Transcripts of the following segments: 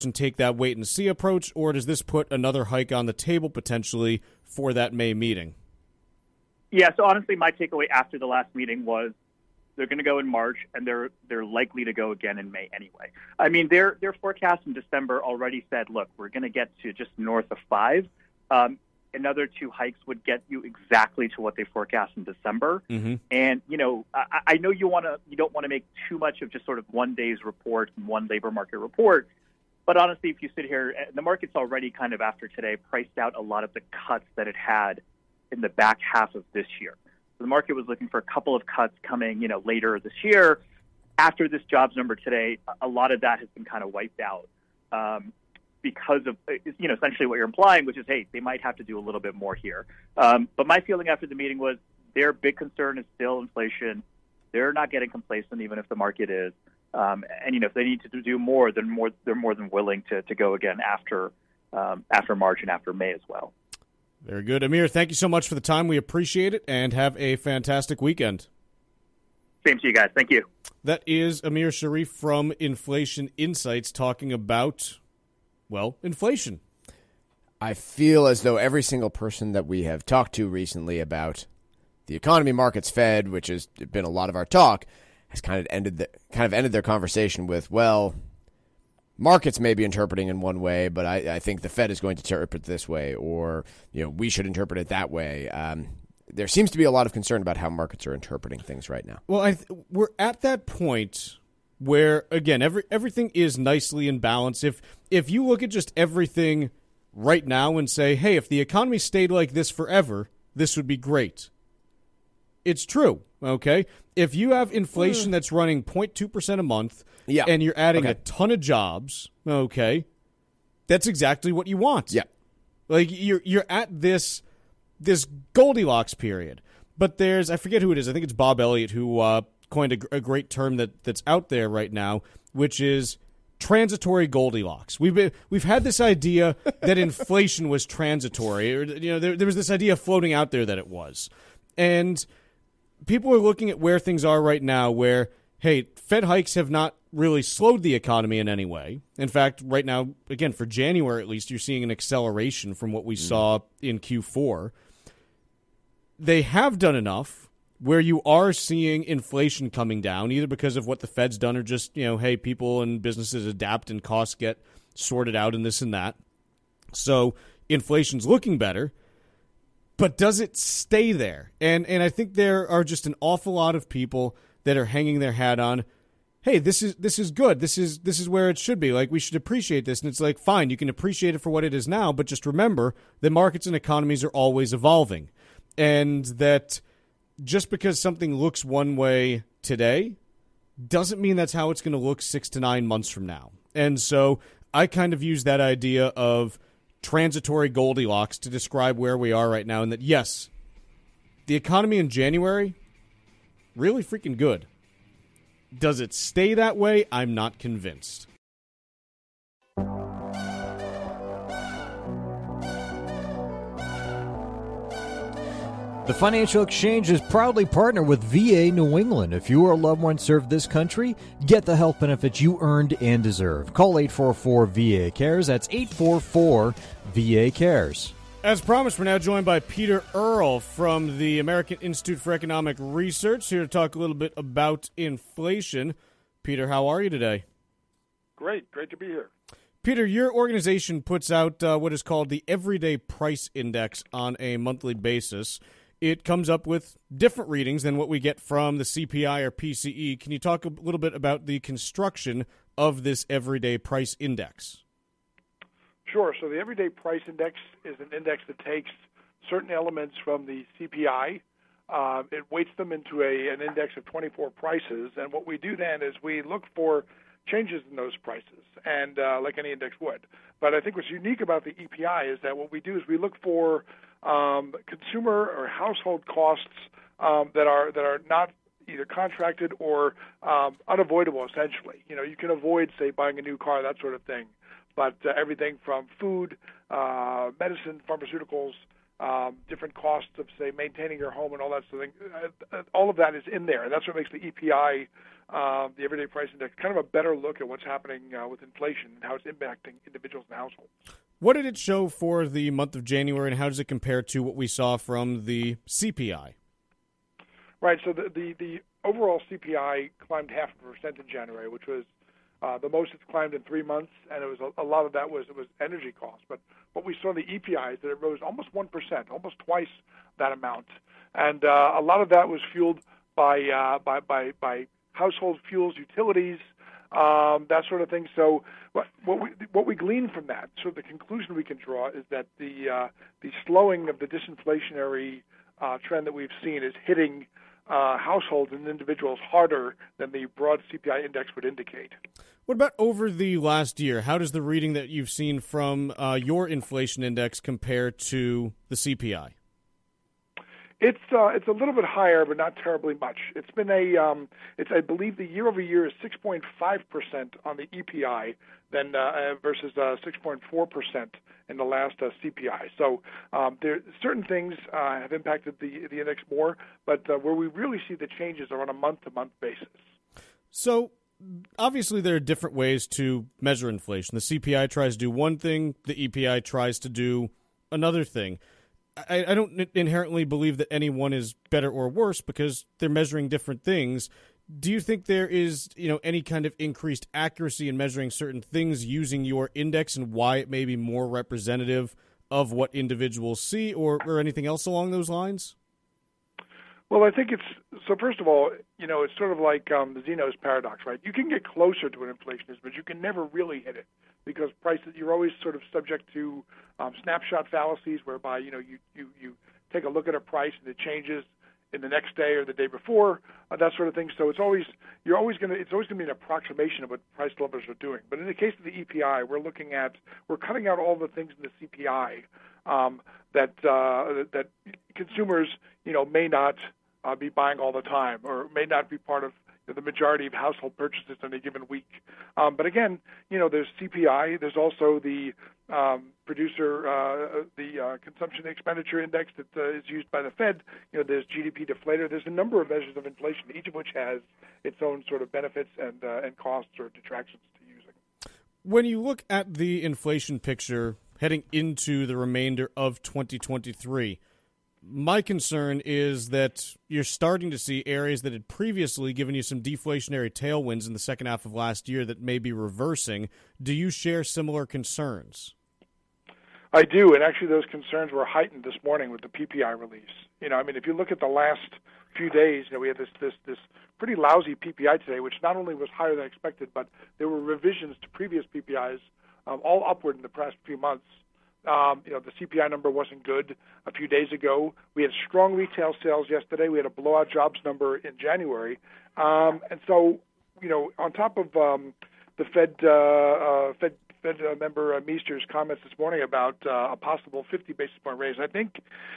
and take that wait and see approach, or does this put another hike on the table potentially for that May meeting? Yeah, so honestly, my takeaway after the last meeting was they're going to go in March, and they're likely to go again in May anyway. I mean, their forecast in December already said, look, we're going to get to just north of 5. Another 2 hikes would get you exactly to what they forecast in December. Mm-hmm. And, I know you don't want to make too much of just sort of one day's report and one labor market report. But honestly, if you sit here, the market's already kind of after today priced out a lot of the cuts that it had in the back half of this year. So the market was looking for a couple of cuts coming, later this year. After this jobs number today, a lot of that has been kind of wiped out. Because of, essentially what you're implying, which is, hey, they might have to do a little bit more here. But my feeling after the meeting was their big concern is still inflation. They're not getting complacent, even if the market is. And, if they need to do more, they're more than willing to go again after March and after May as well. Very good. Amir, thank you so much for the time. We appreciate it, and have a fantastic weekend. Same to you guys. Thank you. That is Amir Sharif from Inflation Insights talking about inflation. I feel as though every single person that we have talked to recently about the economy, markets, Fed, which has been a lot of our talk, has kind of ended their conversation with, markets may be interpreting in one way, but I think the Fed is going to interpret this way, or we should interpret it that way. There seems to be a lot of concern about how markets are interpreting things right now. Well, we're at that point where, again, everything is nicely in balance. If you look at just everything right now and say, hey, if the economy stayed like this forever, this would be great. It's true, okay? If you have inflation that's running 0.2% a month, and you're adding a ton of jobs, okay, that's exactly what you want. Yeah. Like, you're at this Goldilocks period. But I forget who it is, I think it's Bob Elliott who coined a great term that's out there right now, which is transitory Goldilocks. We've had this idea that inflation was transitory, or there was this idea floating out there that it was, and people are looking at where things are right now. Where, hey, Fed hikes have not really slowed the economy in any way. In fact, right now, again for January at least, you're seeing an acceleration from what we saw in Q4. They have done enough where you are seeing inflation coming down, either because of what the Fed's done or just, hey, people and businesses adapt and costs get sorted out and this and that. So inflation's looking better, but does it stay there? And I think there are just an awful lot of people that are hanging their hat on, hey, this is good. This is where it should be. Like, we should appreciate this. And it's like, fine, you can appreciate it for what it is now, but just remember that markets and economies are always evolving. And that just because something looks one way today doesn't mean that's how it's going to look 6 to 9 months from now. And so I kind of use that idea of transitory Goldilocks to describe where we are right now, and that, yes, the economy in January, really freaking good. Does it stay that way? I'm not convinced. The Financial Exchange is proudly partnered with VA New England. If you or a loved one serve this country, get the health benefits you earned and deserve. Call 844-VA-CARES. That's 844-VA-CARES. As promised, we're now joined by Peter Earle from the American Institute for Economic Research, here to talk a little bit about inflation. Peter, how are you today? Great to be here. Peter, your organization puts out what is called the Everyday Price Index on a monthly basis. It comes up with different readings than what we get from the CPI or PCE. Can you talk a little bit about the construction of this Everyday Price Index? Sure. So the Everyday Price Index is an index that takes certain elements from the CPI. It weights them into an index of 24 prices. And what we do then is we look for changes in those prices, and like any index would. But I think what's unique about the EPI is that what we do is we look for consumer or household costs that are not either contracted or unavoidable, essentially. You can avoid, say, buying a new car, that sort of thing. But everything from food, medicine, pharmaceuticals, different costs of, say, maintaining your home and all that sort of thing, all of that is in there. And that's what makes the EPI the everyday price index, kind of a better look at what's happening with inflation and how it's impacting individuals and households. What did it show for the month of January, and how does it compare to what we saw from the CPI? Right. So the overall CPI climbed 0.5% in January, which was the most it's climbed in 3 months, and it was a lot of that was energy costs. But what we saw in the EPI is that it rose almost 1%, almost twice that amount, and a lot of that was fueled by household fuels, utilities, that sort of thing. So what we glean from that, so the conclusion we can draw is that the slowing of the disinflationary trend that we've seen is hitting households and individuals harder than the broad CPI index would indicate. What about over the last year? How does the reading that you've seen from your inflation index compare to the CPI? It's a little bit higher, but not terribly much. It's been I believe the year over year is 6.5% on the EPI, then versus 6.4% in the last CPI. So there certain things have impacted the index more, but where we really see the changes are on a month-to-month basis. So obviously there are different ways to measure inflation. The CPI tries to do one thing, the EPI tries to do another thing. I don't inherently believe that any one is better or worse because they're measuring different things. Do you think there is, any kind of increased accuracy in measuring certain things using your index, and why it may be more representative of what individuals see, or anything else along those lines? Well, I think so first of all, it's sort of like the Zeno's paradox, right? You can get closer to what inflation is, but you can never really hit it because prices, you're always sort of subject to snapshot fallacies whereby, you take a look at a price and it changes in the next day or the day before, that sort of thing. So it's always going to be an approximation of what price levels are doing. But in the case of the EPI, we're cutting out all the things in the CPI that consumers, may not be buying all the time, or may not be part of the majority of household purchases in a given week. But again, there's CPI. There's also the consumption expenditure index that is used by the Fed. There's GDP deflator. There's a number of measures of inflation, each of which has its own sort of benefits and costs or detractions to using. When you look at the inflation picture heading into the remainder of 2023, my concern is that you're starting to see areas that had previously given you some deflationary tailwinds in the second half of last year that may be reversing. Do you share similar concerns? I do, and actually those concerns were heightened this morning with the PPI release. If you look at the last few days, we had this pretty lousy PPI today, which not only was higher than expected, but there were revisions to previous PPIs, all upward in the past few months. The CPI number wasn't good a few days ago. We had strong retail sales yesterday. We had a blowout jobs number in January. And so, on top of the Fed member Meester's comments this morning about a possible 50 basis point raise, I think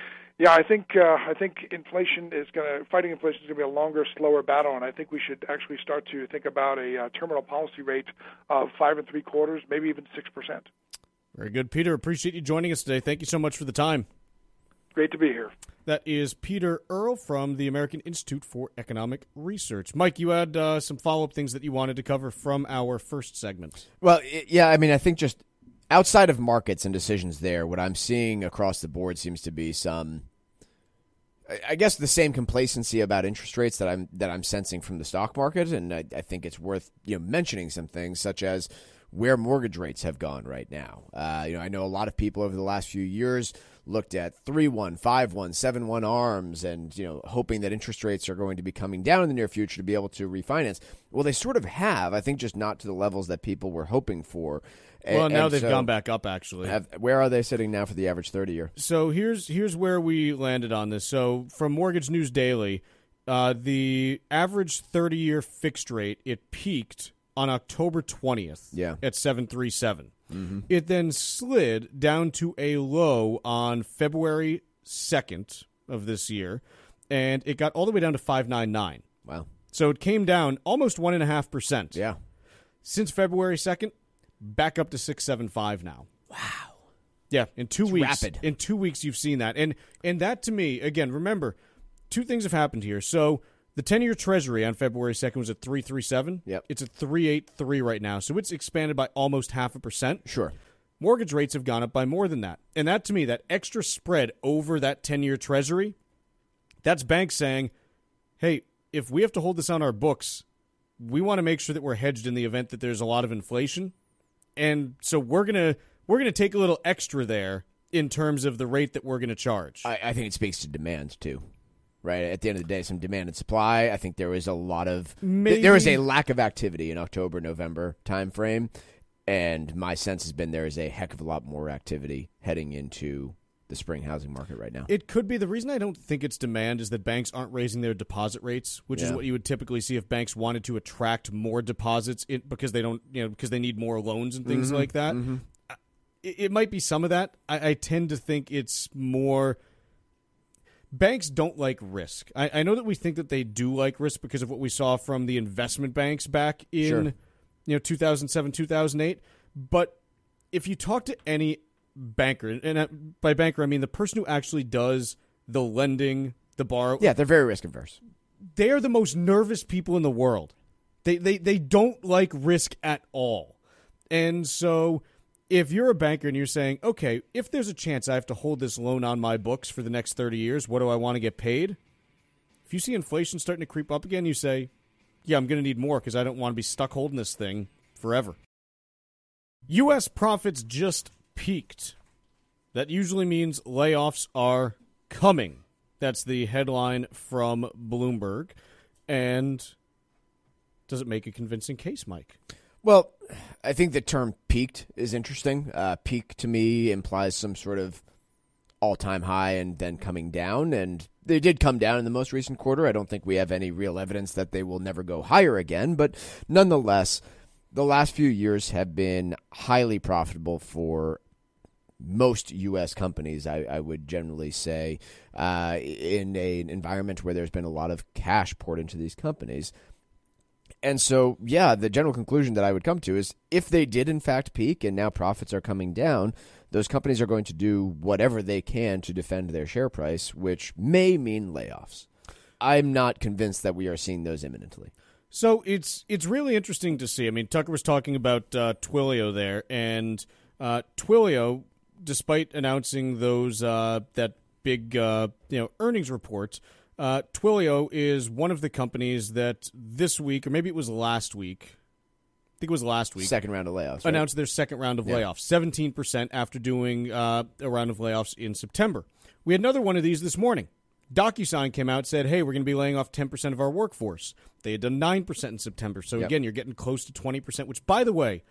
fighting inflation is going to be a longer, slower battle, and I think we should actually start to think about a terminal policy rate of 5 3/4, maybe even 6%. Very good, Peter. Appreciate you joining us today. Thank you so much for the time. Great to be here. That is Peter Earle from the American Institute for Economic Research. Mike, you had some follow-up things that you wanted to cover from our first segment. Well, yeah, I think just outside of markets and decisions there, what I'm seeing across the board seems to be some, I guess, the same complacency about interest rates that I'm sensing from the stock market, and I think it's worth mentioning some things such as where mortgage rates have gone right now. I know a lot of people over the last few years looked at 3-1, 5-1, 7-1 ARMs and, hoping that interest rates are going to be coming down in the near future to be able to refinance. Well, they sort of have, I think, just not to the levels that people were hoping for. Well, now they've gone back up, actually. Where are they sitting now for the average 30-year? So here's where we landed on this. So from Mortgage News Daily, the average 30-year fixed rate, it peaked on October 20th at 7.37. Mm-hmm. It then slid down to a low on February 2nd of this year, and it got all the way down to 5.99. Wow. So it came down almost 1.5%. Yeah. Since February 2nd, back up to 6.75 now. Wow. Yeah, in 2 weeks. Rapid. In 2 weeks, you've seen that. And that, to me, again, remember, two things have happened here. So The 10-year Treasury on February 2nd was at 3.37. Yep. It's at 3.83 right now, so it's expanded by almost 0.5%. Sure. Mortgage rates have gone up by more than that. And that, to me, that extra spread over that 10-year Treasury, that's banks saying, hey, if we have to hold this on our books, we want to make sure that we're hedged in the event that there's a lot of inflation. And so we're gonna take a little extra there in terms of the rate that we're going to charge. I think it speaks to demand, too. Right? At the end of the day, some demand and supply. I think there was a lot of... There was a lack of activity in October, November timeframe. And my sense has been there is a heck of a lot more activity heading into the spring housing market right now. It could be. The reason I don't think it's demand is that banks aren't raising their deposit rates, which is what you would typically see if banks wanted to attract more deposits because they don't, because they need more loans and things like that. Mm-hmm. It might be some of that. I tend to think it's more... Banks don't like risk. I know that we think that they do like risk because of what we saw from the investment banks back in 2007, 2008. But if you talk to any banker, and by banker I mean the person who actually does the lending, the borrow. Yeah, they're very risk averse. They are the most nervous people in the world. They don't like risk at all. And so... if you're a banker and you're saying, okay, if there's a chance I have to hold this loan on my books for the next 30 years, what do I want to get paid? If you see inflation starting to creep up again, you say, yeah, I'm going to need more because I don't want to be stuck holding this thing forever. U.S. profits just peaked. That usually means layoffs are coming. That's the headline from Bloomberg. And does it make a convincing case, Mike? Well, I think the term peaked is interesting. Peak to me implies some sort of all-time high and then coming down, and they did come down in the most recent quarter. I don't think we have any real evidence that they will never go higher again, but nonetheless, the last few years have been highly profitable for most U.S. companies, I would generally say, in an environment where there's been a lot of cash poured into these companies. And so, yeah, the general conclusion that I would come to is if they did, in fact, peak and now profits are coming down, those companies are going to do whatever they can to defend their share price, which may mean layoffs. I'm not convinced that we are seeing those imminently. So it's really interesting to see. I mean, Tucker was talking about Twilio there, and Twilio, despite announcing those that big earnings report, Twilio is one of the companies that this week, or maybe it was last week, I think it was last week. Second round of layoffs. Announced their second round of layoffs, 17% after doing a round of layoffs in September. We had another one of these this morning. DocuSign came out and said, hey, we're going to be laying off 10% of our workforce. They had done 9% in September. So, again, you're getting close to 20%, which, by the way,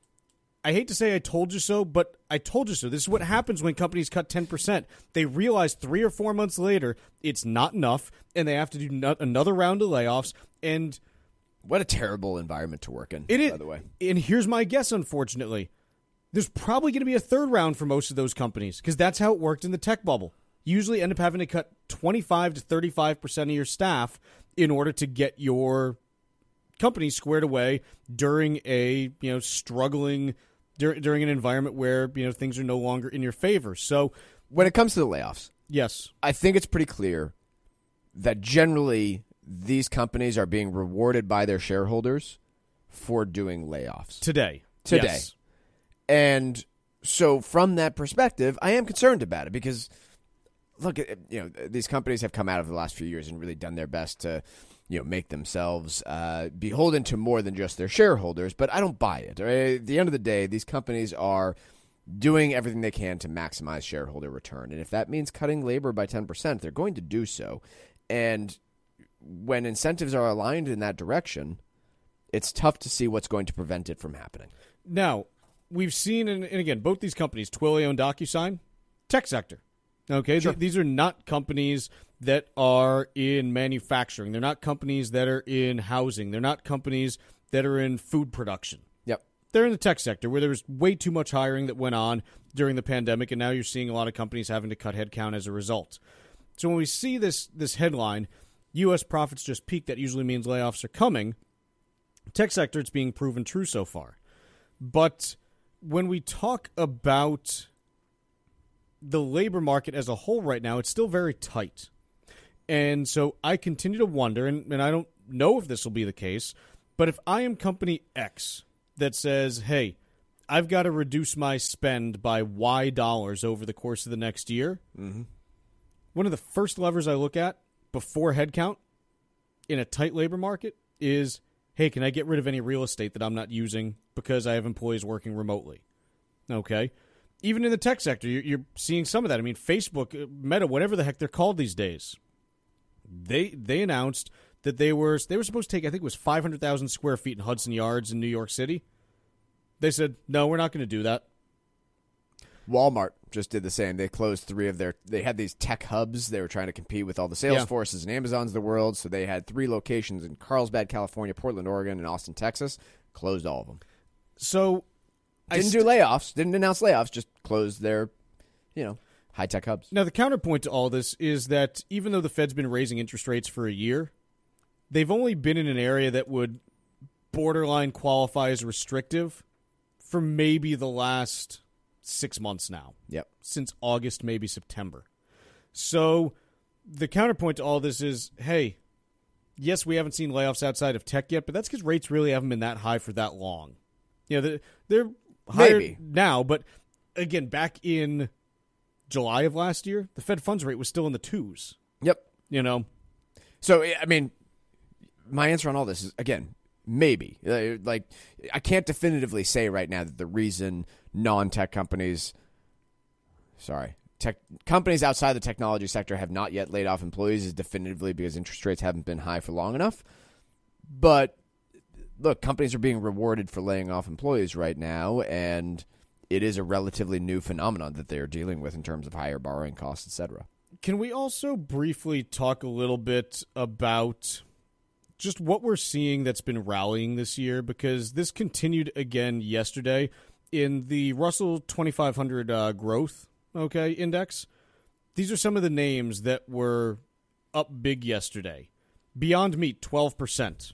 I hate to say I told you so, but I told you so. This is what happens when companies cut 10%. They realize 3 or 4 months later it's not enough, and they have to do another round of layoffs. And what a terrible environment to work in, by the way. And here's my guess, unfortunately. There's probably going to be a third round for most of those companies because that's how it worked in the tech bubble. You usually end up having to cut 25 to 35% of your staff in order to get your company squared away during a struggling during an environment where things are no longer in your favor. So when it comes to the layoffs, yes, I think it's pretty clear that generally these companies are being rewarded by their shareholders for doing layoffs today. Yes. And so from that perspective, I am concerned about it because look, these companies have come out over the last few years and really done their best to make themselves beholden to more than just their shareholders, but I don't buy it. Right? At the end of the day, these companies are doing everything they can to maximize shareholder return, and if that means cutting labor by 10%, they're going to do so. And when incentives are aligned in that direction, it's tough to see what's going to prevent it from happening. Now, we've seen, and again, both these companies, Twilio and DocuSign, tech sector. Okay, sure. These are not companies that are in manufacturing. They're not companies that are in housing. They're not companies that are in food production. Yep. They're in the tech sector where there was way too much hiring that went on during the pandemic, and now you're seeing a lot of companies having to cut headcount as a result. So when we see this headline, U.S. profits just peaked, that usually means layoffs are coming. Tech sector, it's being proven true so far. But when we talk about the labor market as a whole right now, it's still very tight. And so I continue to wonder, and I don't know if this will be the case, but if I am company X that says, hey, I've got to reduce my spend by Y dollars over the course of the next year, one of the first levers I look at before headcount in a tight labor market is, hey, can I get rid of any real estate that I'm not using because I have employees working remotely? Okay. Even in the tech sector, you're seeing some of that. I mean, Facebook, Meta, whatever the heck they're called these days, they announced that they were supposed to take, I think it was 500,000 square feet in Hudson Yards in New York City. They said, no, we're not going to do that. Walmart just did the same. They closed 3 of they had these tech hubs. They were trying to compete with all the Salesforces and Amazons of the world. So they had 3 locations in Carlsbad, California, Portland, Oregon, and Austin, Texas. Closed all of them. So didn't do layoffs, didn't announce layoffs, just closed their, high-tech hubs. Now, the counterpoint to all this is that even though the Fed's been raising interest rates for a year, they've only been in an area that would borderline qualify as restrictive for maybe the last 6 months now. Yep. Since August, maybe September. So the counterpoint to all this is, hey, yes, we haven't seen layoffs outside of tech yet, but that's because rates really haven't been that high for that long. They're higher now, but again, back in July of last year, the Fed funds rate was still in the 2s. Yep. So, I mean, my answer on all this is, again, maybe. I can't definitively say right now that the reason non-tech companies, companies outside the technology sector have not yet laid off employees is definitively because interest rates haven't been high for long enough. But look, companies are being rewarded for laying off employees right now, and it is a relatively new phenomenon that they are dealing with in terms of higher borrowing costs, etc. Can we also briefly talk a little bit about just what we're seeing that's been rallying this year? Because this continued again yesterday in the Russell 2500 growth index. These are some of the names that were up big yesterday. Beyond Meat, 12%.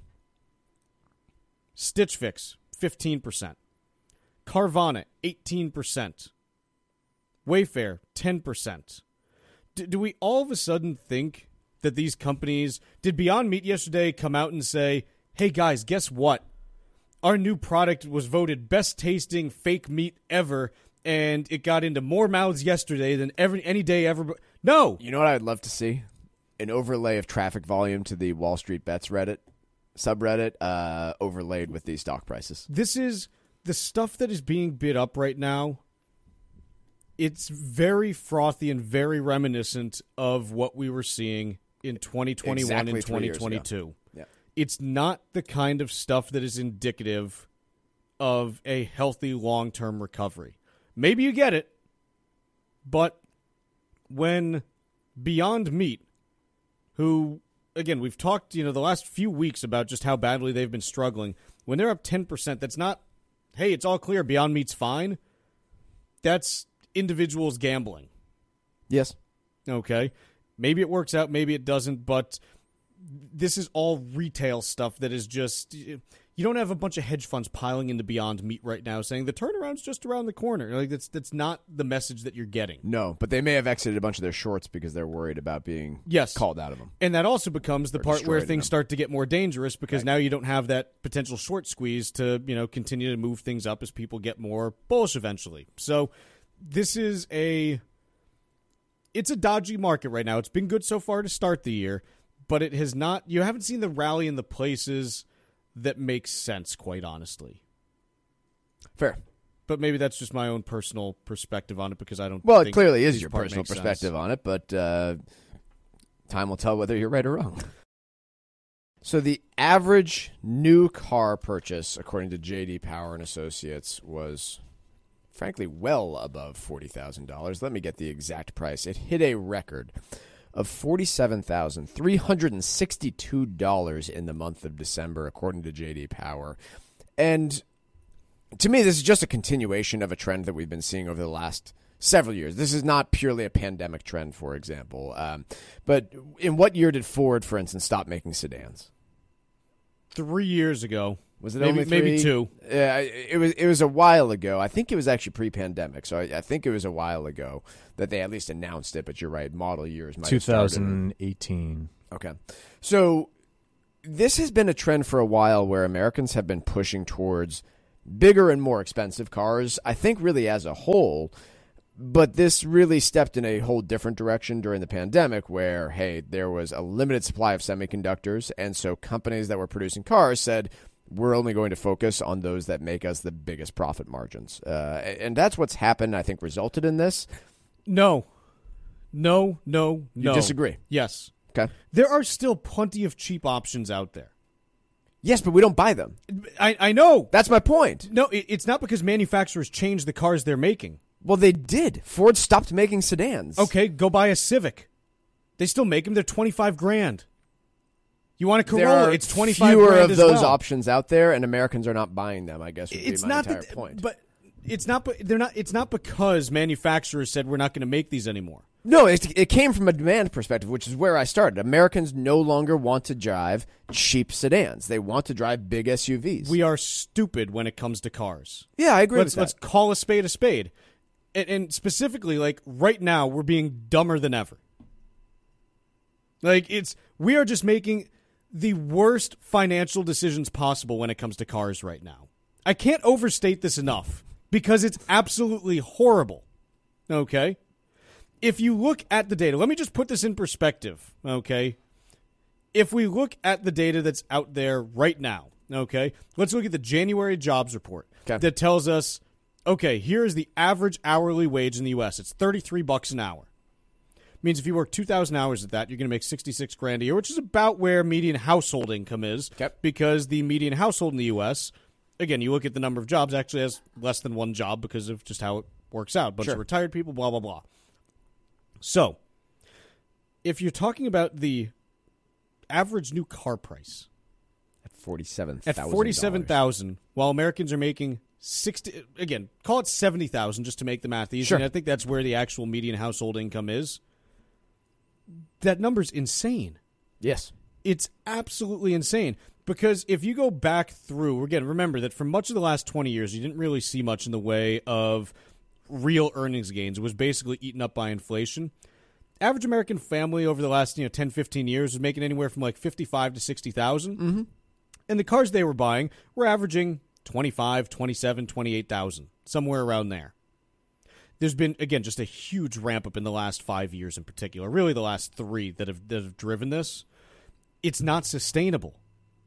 Stitch Fix, 15%. Carvana, 18%. Wayfair, 10%. Do we all of a sudden think that these companies... Did Beyond Meat yesterday come out and say, hey guys, guess what? Our new product was voted best tasting fake meat ever, and it got into more mouths yesterday than any day ever... No! You know what I'd love to see? An overlay of traffic volume to the Wall Street Bets Reddit subreddit overlaid with these stock prices. This is the stuff that is being bid up right now. It's very frothy and very reminiscent of what we were seeing in 2021 and 2022. Yeah. It's not the kind of stuff that is indicative of a healthy long-term recovery. Maybe you get it, but when Beyond Meat, who, again, we've talked, the last few weeks about just how badly they've been struggling, when they're up 10%, that's not, hey, it's all clear, Beyond Meat's fine. That's individuals gambling. Yes. Okay. Maybe it works out, maybe it doesn't, but this is all retail stuff that is just... You don't have a bunch of hedge funds piling into Beyond Meat right now saying the turnaround's just around the corner. Like that's not the message that you're getting. No, but they may have exited a bunch of their shorts because they're worried about being called out of them. And that also becomes the part where things start to get more dangerous because now you don't have that potential short squeeze to, continue to move things up as people get more bullish eventually. So this is it's a dodgy market right now. It's been good so far to start the year, but it has not, you haven't seen the rally in the places that makes sense, quite honestly. Fair. But maybe that's just my own personal perspective on it because I don't Well, think it clearly is this your part personal makes sense. perspective on it, but time will tell whether you're right or wrong. So the average new car purchase, according to J.D. Power and Associates, was frankly well above $40,000. Let me get the exact price. It hit a record of $47,362 in the month of December, according to J.D. Power. And to me, this is just a continuation of a trend that we've been seeing over the last several years. This is not purely a pandemic trend, for example. But in what year did Ford, for instance, stop making sedans? 3 years ago. Was it Maybe- only 3? maybe 2. Yeah, it was a while ago. I think it was actually pre-pandemic, so I think it was a while ago that they at least announced it. But you're right, model years might have started. 2018. Okay, so this has been a trend for a while where Americans have been pushing towards bigger and more expensive cars. I think really as a whole. But this really stepped in a whole different direction during the pandemic where, hey, there was a limited supply of semiconductors, and so companies that were producing cars said, we're only going to focus on those that make us the biggest profit margins. And that's what's happened, I think, resulted in this. No. You disagree? Yes. Okay. There are still plenty of cheap options out there. Yes, but we don't buy them. I know. That's my point. No, it's not because manufacturers changed the cars they're making. Well, they did. Ford stopped making sedans. Okay, go buy a Civic. They still make them. They're $25,000. You want a There Corolla? are It's $25,000 fewer of as those well. options out there, and Americans are not buying them. I guess would It's be my not entire that, point. but it's not. But they're not. It's not because manufacturers said we're not going to make these anymore. No, it came from a demand perspective, which is where I started. Americans no longer want to drive cheap sedans. They want to drive big SUVs. We are stupid when it comes to cars. Yeah, I agree with Let's that. call a spade a spade. And specifically, like right now, we're being dumber than ever. Like we are just making the worst financial decisions possible when it comes to cars right now. I can't overstate this enough because it's absolutely horrible. Okay? If you look at the data, let me just put this in perspective, okay? If we look at the data that's out there right now, okay, let's look at the January jobs report that tells us, okay, here is the average hourly wage in the U.S. It's $33 an hour. Means if you work 2,000 hours at that, you're going to make $66,000 a year, which is about where median household income is. Because the median household in the U.S., again, you look at the number of jobs, actually has less than one job because of just how it works out. Bunch of retired people, blah, blah, blah. So, if you're talking about the average new car price At $47,000. at $47,000, while Americans are making 60, again, call it 70,000 just to make the math easy. Sure. And I think that's where the actual median household income is. That number's insane. Yes. It's absolutely insane. Because if you go back through, again, remember that for much of the last 20 years, you didn't really see much in the way of real earnings gains. It was basically eaten up by inflation. Average American family over the last 10, 15 years was making anywhere from like 55 to 60,000. Mm-hmm. And the cars they were buying were averaging 25, 27, 28,000, somewhere around there. There's been, again, just a huge ramp up in the last 5 years in particular, really the last 3 that have driven this. It's not sustainable.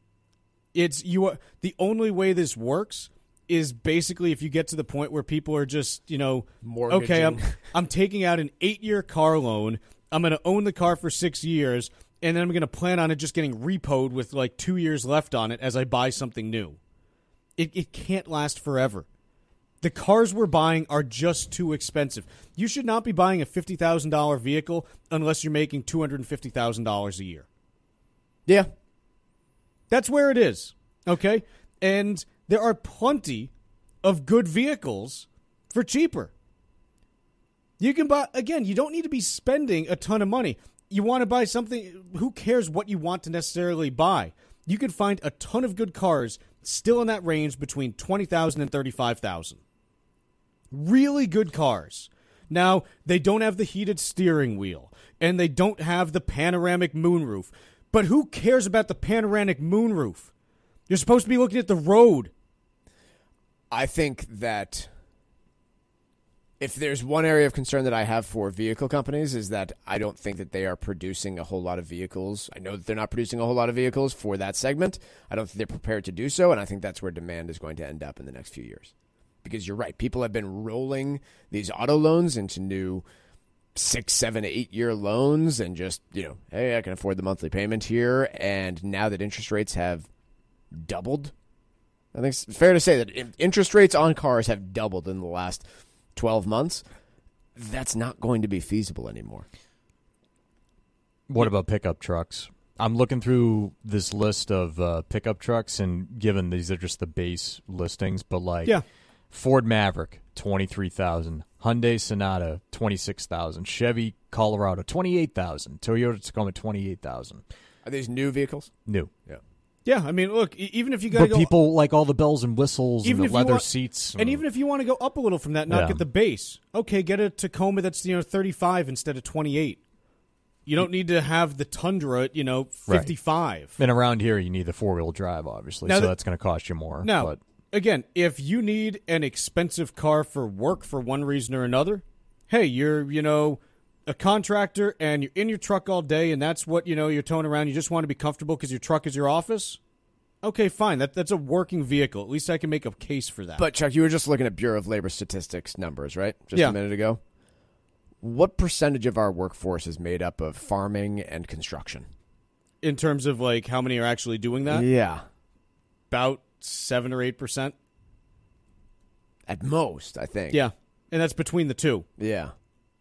The only way this works is basically if you get to the point where people are just, okay, I'm taking out an 8-year car loan, I'm going to own the car for 6 years, and then I'm going to plan on it just getting repoed with like 2 years left on it as I buy something new. It can't last forever. The cars we're buying are just too expensive. You should not be buying a $50,000 vehicle unless you're making $250,000 a year. Yeah. That's where it is, okay? And there are plenty of good vehicles for cheaper. You can buy, again, you don't need to be spending a ton of money. You want to buy something, who cares what you want to necessarily buy? You can find a ton of good cars still in that range between $20,000 and $35,000. Really good cars. Now, they don't have the heated steering wheel, and they don't have the panoramic moonroof. But who cares about the panoramic moonroof? You're supposed to be looking at the road. I think that if there's one area of concern that I have for vehicle companies is that I don't think that they are producing a whole lot of vehicles. I know that they're not producing a whole lot of vehicles for that segment. I don't think they're prepared to do so, and I think that's where demand is going to end up in the next few years. Because you're right, people have been rolling these auto loans into new 6, 7, 8-year loans and just, hey, I can afford the monthly payment here. And now that interest rates have doubled, I think it's fair to say that interest rates on cars have doubled in the last 12 months. That's not going to be feasible anymore. What about pickup trucks? I'm looking through this list of pickup trucks, and given these are just the base listings, but Ford Maverick, $23,000. Hyundai Sonata, $26,000. Chevy Colorado, $28,000. Toyota Tacoma, $28,000. Are these new vehicles? New. Yeah. Yeah, I mean, look, even if you got to But go, people like all the bells and whistles Even and if the you leather want- seats. and even if you want to go up a little from that, not Yeah. get the base. Okay, get a Tacoma that's 35 instead of 28. You don't need to have the Tundra at 55. And around here, you need the 4-wheel drive, obviously, Now so the- that's going to cost you more. Now, but again, if you need an expensive car for work for one reason or another, hey, you're a contractor and you're in your truck all day, and that's what you're towing around. You just want to be comfortable because your truck is your office. Okay, fine. That's a working vehicle. At least I can make a case for that. But Chuck, you were just looking at Bureau of Labor Statistics numbers, right? Just Yeah. a minute ago. What percentage of our workforce is made up of farming and construction? in terms of like how many are actually doing that, Yeah. about 7 or 8%. At most, I think. Yeah, and that's between the two. Yeah.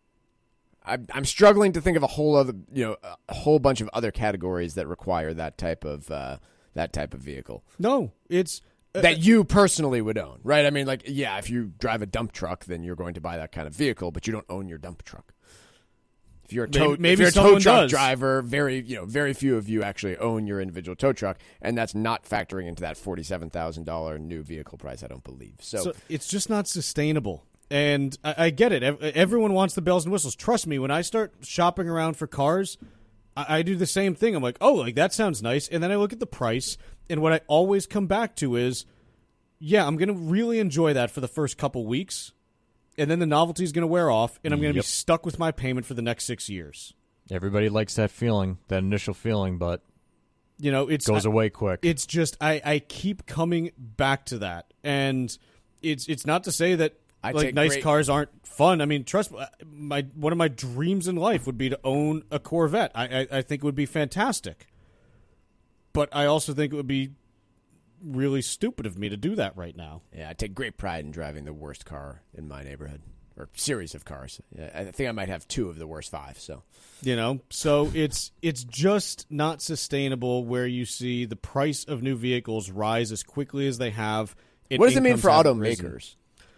I'm struggling to think of a whole bunch of other categories that require that type of vehicle No, it's that you personally would own, right? I mean, like, yeah, if you drive a dump truck, then you're going to buy that kind of vehicle, but you don't own your dump truck. If you're a tow, Maybe if you're a tow someone truck does. driver, very few of you actually own your individual tow truck, and that's not factoring into that $47,000 new vehicle price, I don't believe. So it's just not sustainable. And I get it. Everyone wants the bells and whistles. Trust me, when I start shopping around for cars, I do the same thing. I'm like, oh, like that sounds nice. And then I look at the price, and what I always come back to is, yeah, I'm going to really enjoy that for the first couple weeks, and then the novelty is going to wear off, and I'm going to be stuck with my payment for the next 6 years. everybody likes that feeling, that initial feeling, but It goes away quick. It's just I keep coming back to that, and it's not to say that like nice cars aren't fun. I mean, trust me, one of my dreams in life would be to own a Corvette. I think it would be fantastic, but I also think it would be really stupid of me to do that right now. Yeah, I take great pride in driving the worst car in my neighborhood, or series of cars. Yeah, I think I might have 2 of the worst 5. So So it's just not sustainable where you see the price of new vehicles rise as quickly as they have. what does it mean Incomes for haven't risen. automakers?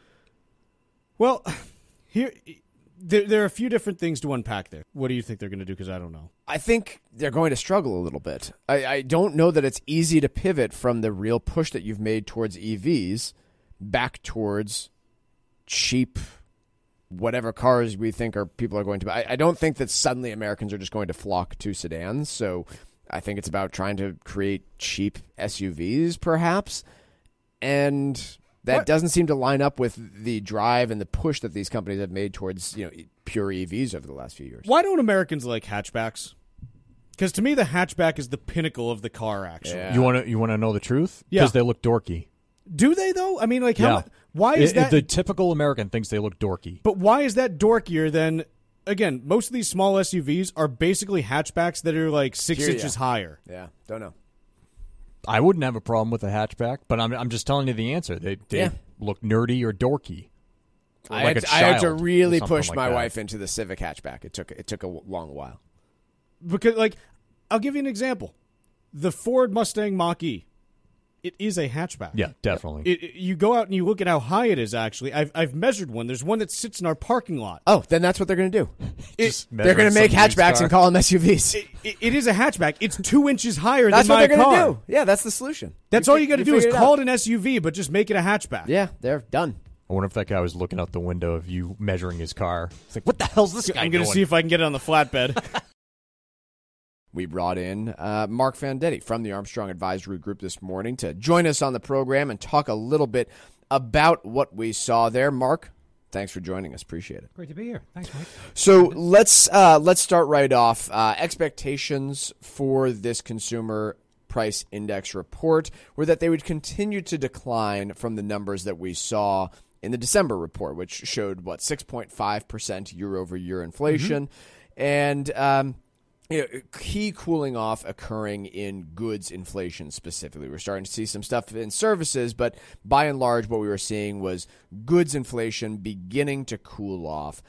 Well, there are a few different things to unpack there. What do you think they're going to do? Because I don't know. I think they're going to struggle a little bit. I don't know that it's easy to pivot from the real push that you've made towards EVs back towards cheap whatever cars we think people are going to buy. I don't think that suddenly Americans are just going to flock to sedans. So I think it's about trying to create cheap SUVs, perhaps. And that doesn't seem to line up with the drive and the push that these companies have made towards pure EVs over the last few years. Why don't Americans like hatchbacks? Because to me, the hatchback is the pinnacle of the car. Actually, Yeah. You want to know the truth? Yeah. Because they look dorky. Do they though? I mean, like, Yeah. why is that? The typical American thinks they look dorky. But why is that dorkier than? Again, most of these small SUVs are basically hatchbacks that are like 6 Hear ya. inches higher. Yeah, don't know. I wouldn't have a problem with a hatchback, but I'm just telling you the answer. They look nerdy or dorky. Or I like had, a I had to child or really something push like my that. wife into the Civic hatchback. It took a long while. Because, like, I'll give you an example: the Ford Mustang Mach-E. It is a hatchback. Yeah, definitely. You go out and you look at how high it is. Actually, I've measured one. There's one that sits in our parking lot. Oh, then that's what they're going to do. Just They're going to measuring make some used hatchbacks car. and call them SUVs. It is a hatchback. It's 2 inches higher That's than what my they're going car. to do. Yeah, that's the solution. That's all you got to do is figured it call out. it an SUV, but just make it a hatchback. Yeah, they're done. I wonder if that guy was looking out the window of you measuring his car. It's like, what the hell's this guy I'm going to doing? see if I can get it on the flatbed. We brought in Mark Vendetti from the Armstrong Advisory Group this morning to join us on the program and talk a little bit about what we saw there. Mark, thanks for joining us. Appreciate it. Great to be here. Thanks, Mike. So let's start right off. Expectations for this consumer price index report were that they would continue to decline from the numbers that we saw in the December report, which showed 6.5% year over year inflation, and key cooling off occurring in goods inflation specifically. We're starting to see some stuff in services, but by and large, what we were seeing was goods inflation beginning to cool off.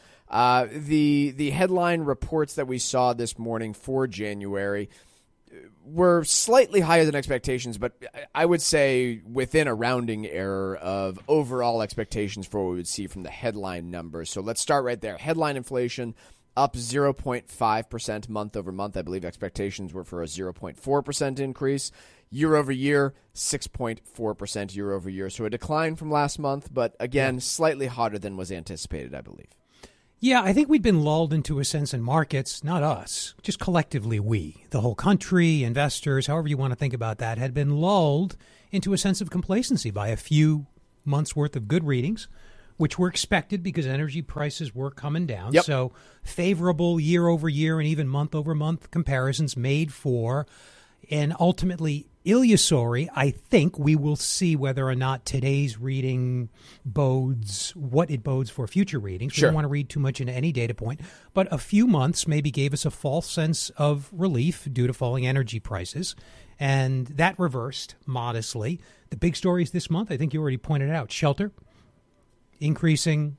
The headline reports that we saw this morning for January were slightly higher than expectations, but I would say within a rounding error of overall expectations for what we would see from the headline numbers. So let's start right there. Headline inflation up 0.5% month over month. I believe expectations were for a 0.4% increase. Year over year, 6.4% year over year. So a decline from last month, but again, slightly hotter than was anticipated, I believe. Yeah, I think we'd been lulled into a sense in markets, not us, just collectively we, the whole country, investors, however you want to think about that, had been lulled into a sense of complacency by a few months' worth of good readings, which were expected because energy prices were coming down. Yep. So favorable year over year and even month over month comparisons made for an ultimately illusory. I think we will see whether or not today's reading bodes what it bodes for future readings. We Sure. don't want to read too much into any data point, but a few months maybe gave us a false sense of relief due to falling energy prices. And that reversed modestly. The big stories this month, I think you already pointed out, shelter increasing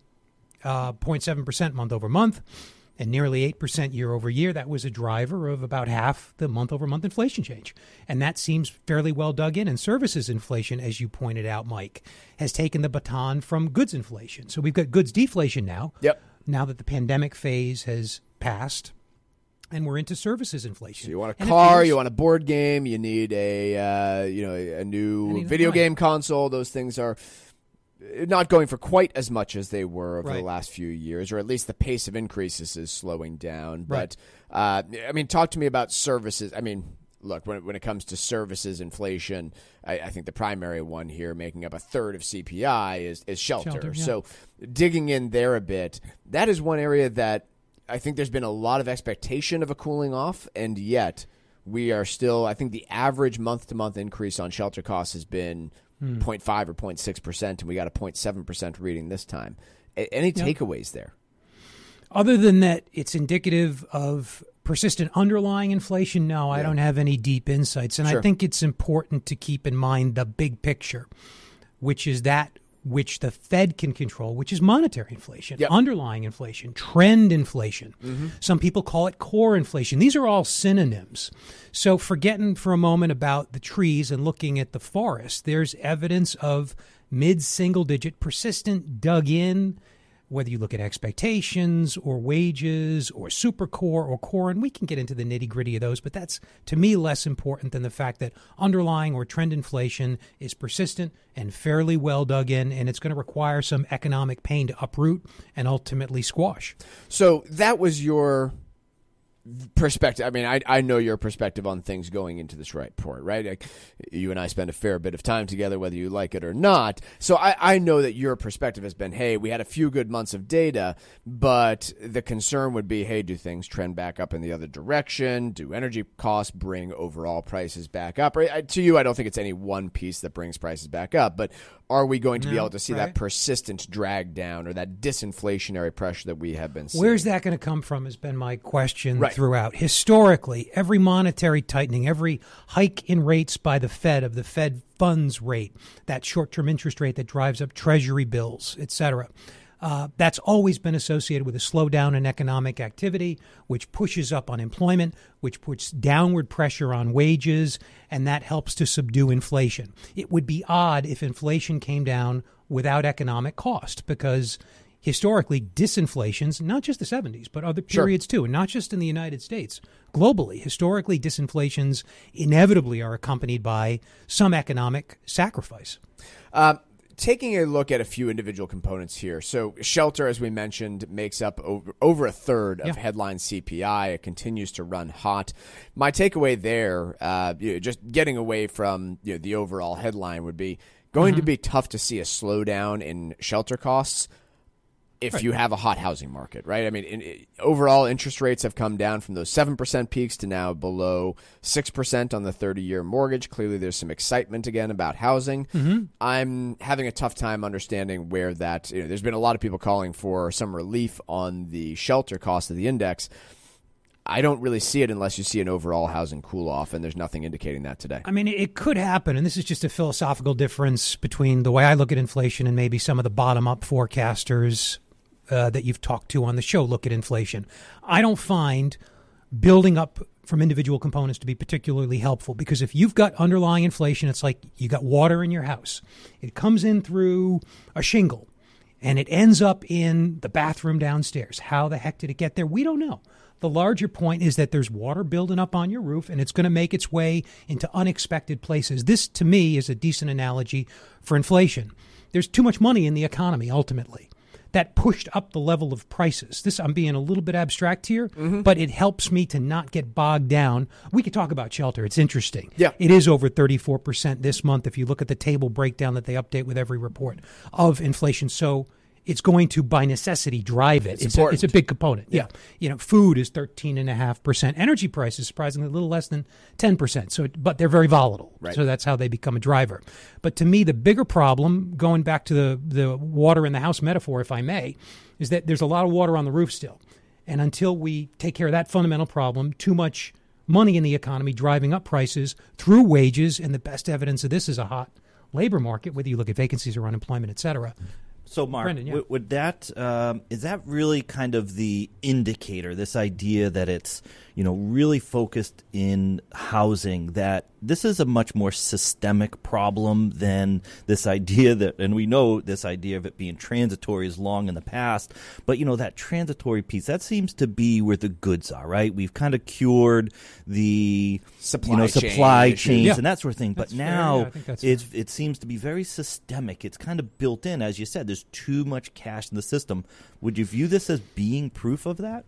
0.7% month over month and nearly 8% year over year. That was a driver of about half the month over month inflation change. And that seems fairly well dug in. And services inflation, as you pointed out, Mike, has taken the baton from goods inflation. So we've got goods deflation now. Yep. Now that the pandemic phase has passed. And we're into services inflation. So you want a And car, it feels- you want a board game, you need a new video game console. Those things are not going for quite as much as they were over the last few years, or at least the pace of increases is slowing down. Right. But, talk to me about services. I mean, look, when it comes to services inflation, I think the primary one here, making up a third of CPI, is shelter. Yeah. So digging in there a bit, that is one area that I think there's been a lot of expectation of a cooling off, and yet we are still, I think the average month-to-month increase on shelter costs has been 0.5 or 0.6%, and we got a 0.7% reading this time. Any takeaways there? Other than that, it's indicative of persistent underlying inflation. No, I don't have any deep insights. And Sure. I think it's important to keep in mind the big picture, which is that which the Fed can control, which is monetary inflation, underlying inflation, trend inflation. Some people call it core inflation. These are all synonyms. So forgetting for a moment about the trees and looking at the forest, there's evidence of mid-single digit persistent dug in, whether you look at expectations or wages or supercore or core, and we can get into the nitty-gritty of those, but that's, to me, less important than the fact that underlying or trend inflation is persistent and fairly well dug in, and it's going to require some economic pain to uproot and ultimately squash. So that was your perspective. I mean, I know your perspective on things going into this report, right? Like, you and I spend a fair bit of time together, whether you like it or not. So I know that your perspective has been, hey, we had a few good months of data, but the concern would be, hey, do things trend back up in the other direction? Do energy costs bring overall prices back up? To you, I don't think it's any one piece that brings prices back up, but are we going to be able to see that persistent drag down or that disinflationary pressure that we have been seeing? Where's that going to come from has been my question throughout. Historically, every monetary tightening, every hike in rates by the Fed of the Fed funds rate, that short-term interest rate that drives up treasury bills, et cetera, that's always been associated with a slowdown in economic activity, which pushes up unemployment, which puts downward pressure on wages, and that helps to subdue inflation. It would be odd if inflation came down without economic cost, because historically, disinflations, not just the 70s, but other periods too, and not just in the United States, globally, historically, disinflations inevitably are accompanied by some economic sacrifice. Taking a look at a few individual components here. So shelter, as we mentioned, makes up over a third of headline CPI. It continues to run hot. My takeaway there, just getting away from the overall headline, would be going to be tough to see a slowdown in shelter costs if you have a hot housing market, right? I mean, overall interest rates have come down from those 7% peaks to now below 6% on the 30-year mortgage. Clearly, there's some excitement again about housing. I'm having a tough time understanding where that, there's been a lot of people calling for some relief on the shelter cost of the index. I don't really see it unless you see an overall housing cool-off, and there's nothing indicating that today. I mean, it could happen, and this is just a philosophical difference between the way I look at inflation and maybe some of the bottom-up forecasters that you've talked to on the show look at inflation. I don't find building up from individual components to be particularly helpful, because if you've got underlying inflation, it's like you got water in your house. It comes in through a shingle. and it ends up in the bathroom downstairs. How the heck did it get there? We don't know. The larger point is that there's water building up on your roof, and it's going to make its way into unexpected places. This, to me, is a decent analogy for inflation. There's too much money in the economy, ultimately. That pushed up the level of prices. This, I'm being a little bit abstract here, but it helps me to not get bogged down. We could talk about shelter. It's interesting. Yeah. It is over 34% this month if you look at the table breakdown that they update with every report of inflation. So it's going to, by necessity, drive it. It's a big component. Yeah. Food is 13.5%. Energy prices, surprisingly, a little less than 10%. But they're very volatile. Right. So that's how they become a driver. But to me, the bigger problem, going back to the water in the house metaphor, if I may, is that there's a lot of water on the roof still. And until we take care of that fundamental problem, too much money in the economy driving up prices through wages, and the best evidence of this is a hot labor market, whether you look at vacancies or unemployment, et cetera. So, Mark, Brendan, would that is that really kind of the indicator? This idea that it's really focused in housing, that this is a much more systemic problem than this idea that, and we know this idea of it being transitory is long in the past, but that transitory piece, that seems to be where the goods are, right? We've kind of cured the supply chains and that sort of thing, but now it seems to be very systemic. It's kind of built in, as you said. There's too much cash in the system. Would you view this as being proof of that?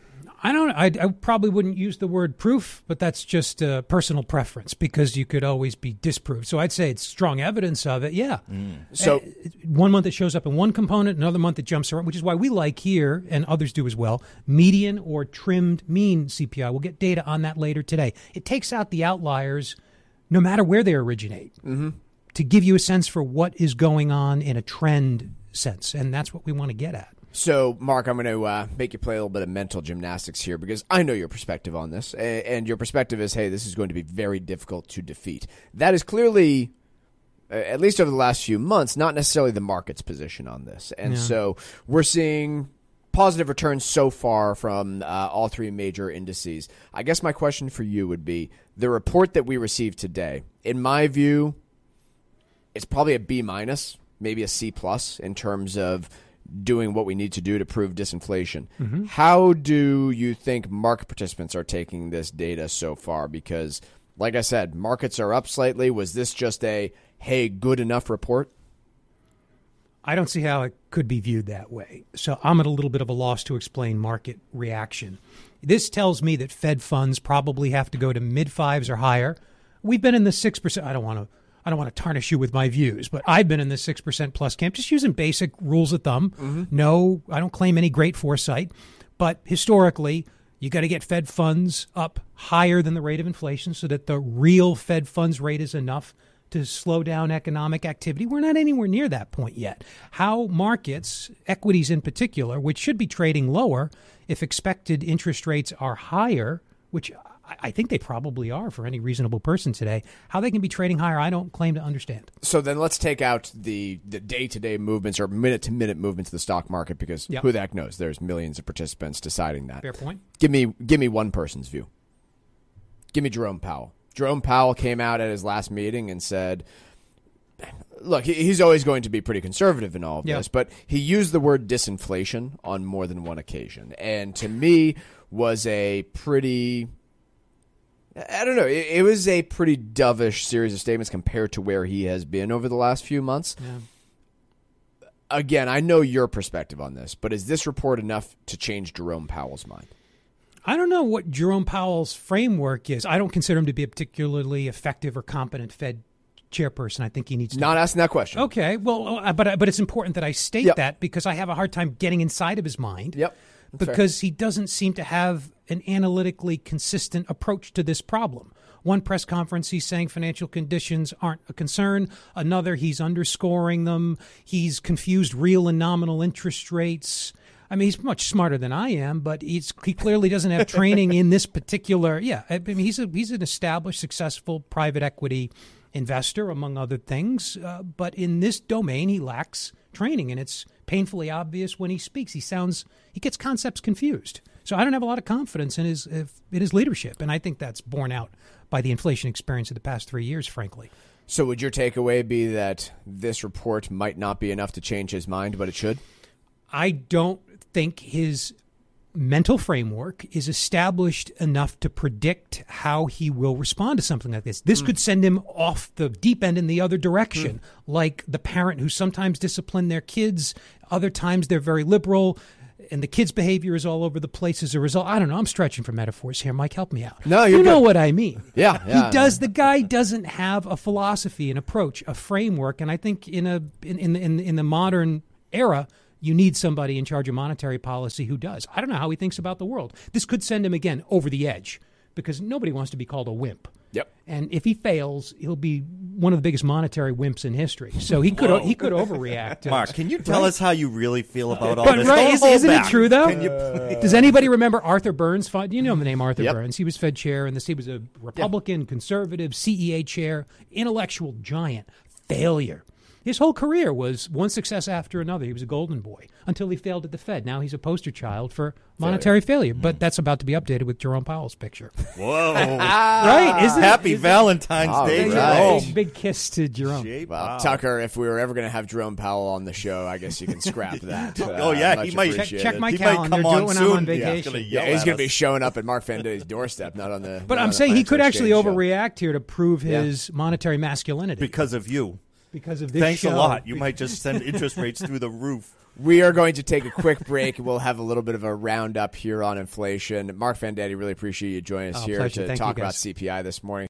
I probably wouldn't use the word proof, but that's just a personal preference because you could always be disproved. So I'd say it's strong evidence of it, yeah. So 1 month it shows up in one component, another month it jumps around, which is why we like here, and others do as well, median or trimmed mean CPI. We'll get data on that later today. It takes out the outliers no matter where they originate to give you a sense for what is going on in a trend sense, and that's what we want to get at. So, Mark, I'm going to make you play a little bit of mental gymnastics here because I know your perspective on this, and your perspective is, hey, this is going to be very difficult to defeat. That is clearly, at least over the last few months, not necessarily the market's position on this. And so we're seeing positive returns so far from all three major indices. I guess my question for you would be, the report that we received today, in my view, it's probably a B-, maybe a C+ in terms of doing what we need to do to prove disinflation. How do you think market participants are taking this data so far? Because, like I said, markets are up slightly. Was this just a, hey, good enough report? I don't see how it could be viewed that way. So I'm at a little bit of a loss to explain market reaction. This tells me that Fed funds probably have to go to mid-5s or higher. We've been in the 6%. I don't want to tarnish you with my views, but I've been in the 6% plus camp, just using basic rules of thumb. No, I don't claim any great foresight, but historically, you got to get Fed funds up higher than the rate of inflation so that the real Fed funds rate is enough to slow down economic activity. We're not anywhere near that point yet. How markets, equities in particular, which should be trading lower if expected interest rates are higher, which I think they probably are for any reasonable person today. How they can be trading higher, I don't claim to understand. So then let's take out the day-to-day movements or minute-to-minute movements of the stock market because who the heck knows? There's millions of participants deciding that. Fair point. Give me one person's view. Give me Jerome Powell. Jerome Powell came out at his last meeting and said, look, he's always going to be pretty conservative in all of this, but he used the word disinflation on more than one occasion. And to me was a pretty... I don't know. It was a pretty dovish series of statements compared to where he has been over the last few months. Yeah. Again, I know your perspective on this, but is this report enough to change Jerome Powell's mind? I don't know what Jerome Powell's framework is. I don't consider him to be a particularly effective or competent Fed chairperson. I think he needs to... Not asking that question. Okay. Well, but it's important that I state that because I have a hard time getting inside of his mind. Yep. Because he doesn't seem to have an analytically consistent approach to this problem. One press conference, he's saying financial conditions aren't a concern. Another, he's underscoring them. He's confused real and nominal interest rates. I mean, he's much smarter than I am, but he clearly doesn't have training in this particular. Yeah, I mean, he's an established, successful private equity investor, among other things. But in this domain, he lacks training, and it's painfully obvious when he speaks. He gets concepts confused. So I don't have a lot of confidence in his leadership, and I think that's borne out by the inflation experience of the past 3 years, frankly. So would your takeaway be that this report might not be enough to change his mind, but it should? I don't think his mental framework is established enough to predict how he will respond to something like this. This could send him off the deep end in the other direction, like the parent who sometimes discipline their kids, other times they're very liberal, and the kid's behavior is all over the place as a result. I don't know. I'm stretching for metaphors here. Mike, help me out. No, you know what I mean. Yeah. The guy doesn't have a philosophy, an approach, a framework, and I think in the modern era, you need somebody in charge of monetary policy who does. I don't know how he thinks about the world. This could send him, again, over the edge because nobody wants to be called a wimp. Yep. And if he fails, he'll be one of the biggest monetary wimps in history. So he could overreact. Mark, can you tell us how you really feel about all this? Right, isn't it true, though? Can you Does anybody remember Arthur Burns? You know the name Arthur Yep. Burns. He was Fed chair, and he was a Republican, conservative, CEA chair, intellectual giant, failure. His whole career was one success after another. He was a golden boy until he failed at the Fed. Now he's a poster child for monetary failure. But that's about to be updated with Jerome Powell's picture. Whoa. Right? Happy Valentine's Day, right. Jerome. Big kiss to Jerome. Well, Tucker, if we were ever going to have Jerome Powell on the show, I guess you can scrap that. He might Check my He calendar. might come Do it when soon. I'm on vacation. He's going to be showing up at Mark Vendetti's doorstep, not on the. But I'm saying he could actually overreact here to prove his monetary masculinity. Because of you. Because of this Thanks show. a lot. You might just send interest rates through the roof. We are going to take a quick break. We'll have a little bit of a roundup here on inflation. Mark Vendetti, really appreciate you joining us here pleasure. to Thank talk you, about guys. CPI this morning.